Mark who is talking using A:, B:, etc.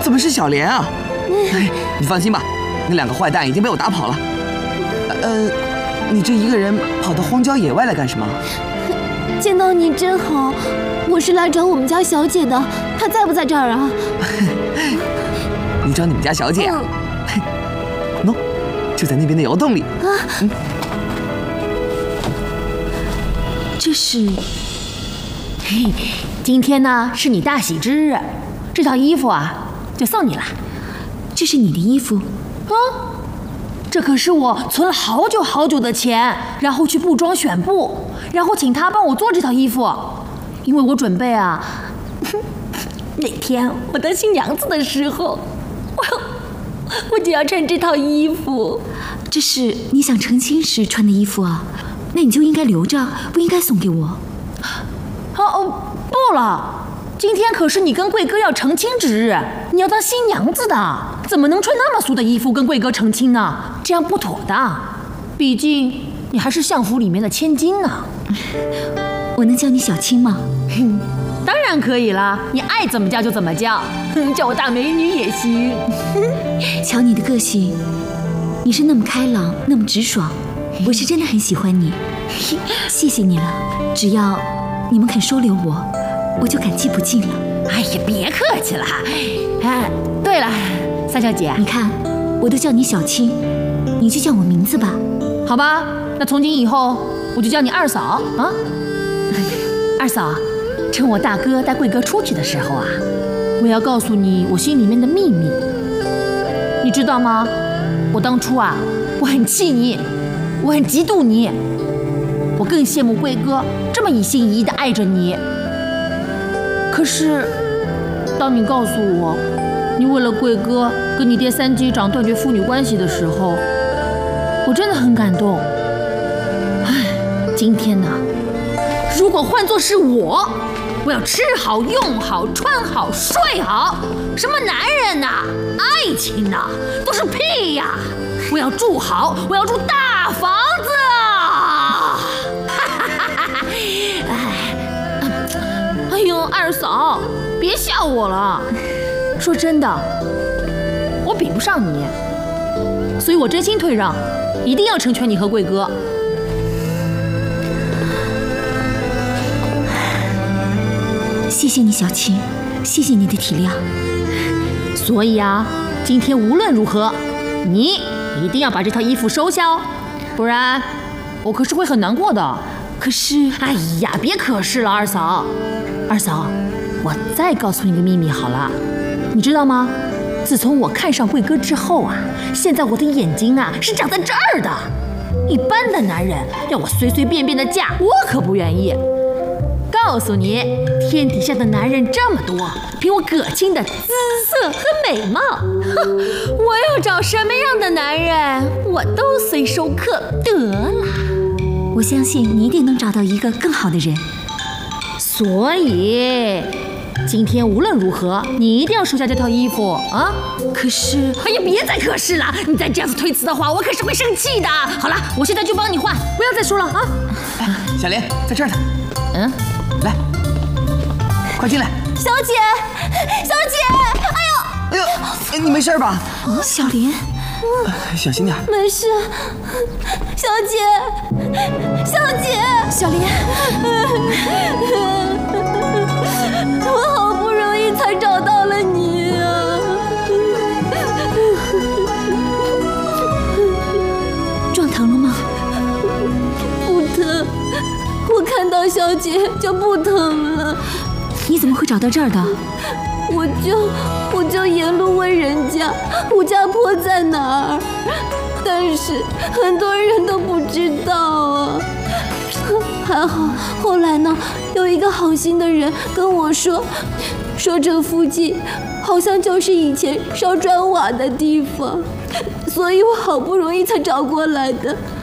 A: 怎么是小莲啊？哎，你放心吧，那2个坏蛋已经被我打跑了。你这一个人跑到荒郊野外来干什么？
B: 见到你真好，我是来找我们家小姐的，她在不在这儿啊？
A: 你找你们家小姐啊？喏，就在那边的窑洞里。
B: 这是，
C: 嘿，今天呢是你大喜之日，这套衣服啊就送你了。
B: 这是你的衣服？
C: 这可是我存了好久好久的钱，然后去布庄选布，然后请他帮我做这套衣服，因为我准备啊，哪天我当新娘子的时候，我就要穿这套衣服。
B: 这是你想成亲时穿的衣服啊？那你就应该留着，不应该送给我。
C: 不了，今天可是你跟贵哥要成亲之日，你要当新娘子的，怎么能穿那么俗的衣服跟贵哥成亲呢？这样不妥的，毕竟你还是相府里面的千金呢。
B: 我能叫你小青吗？
C: 当然可以了，你爱怎么叫就怎么叫，叫我大美女也行。
B: 瞧你的个性，你是那么开朗，那么直爽，我是真的很喜欢你。谢谢你了，只要你们肯收留我，我就感激不尽了。
C: 哎呀，别客气了。哎，对了，三小姐，
B: 你看，我都叫你小青，你就叫我名字吧。
C: 好吧，那从今以后我就叫你二嫂啊。二嫂，趁我大哥带贵哥出去的时候啊，我要告诉你我心里面的秘密，你知道吗？我当初啊，我很气你，我很嫉妒你，我更羡慕贵哥这么一心一意的爱着你。可是，当你告诉我，你为了贵哥跟你爹三击掌断绝父女关系的时候，我真的很感动。唉，今天呢，如果换作是我要吃好、用好、穿好、睡好，什么男人呐、爱情呐，都是屁呀！我要住好，我要住大房子啊！哎呦，二嫂，别笑我了。说真的，我比不上你，所以我真心退让，一定要成全你和贵哥。
B: 谢谢你，小青，谢谢你的体谅。
C: 所以啊，今天无论如何，你一定要把这套衣服收下哦，不然我可是会很难过的。
B: 可是，
C: 哎呀，别可是了，二嫂。二嫂，我再告诉你个秘密好了，你知道吗？自从我看上贵哥之后啊，现在我的眼睛啊是长在这儿的。一般的男人要我随随便便的嫁，我可不愿意。告诉你，天底下的男人这么多，凭我可亲的姿色和美貌，我要找什么样的男人，我都随手可得了。
B: 我相信你一定能找到一个更好的人。
C: 所以，今天无论如何，你一定要收下这套衣服啊！
B: 可是，
C: 哎呀，别再可是了！你再这样子推辞的话，我可是会生气的。好了，我现在就帮你换，不要再说了啊！
A: 小莲，在这儿呢。来，快进来。
B: 小姐，小姐，
A: 哎呦，你没事吧？
B: 小莲，
A: 小心点。
B: 没事。小姐，小姐，小莲，我好不容易才找到了你啊！撞疼了吗？不疼，我看到小姐就不疼了。你怎么会找到这儿的？我就沿路问人家吴家坡在哪儿，但是很多人都不知道啊。还好后来呢，有一个好心的人跟我说这附近好像就是以前烧砖瓦的地方，所以我好不容易才找过来的。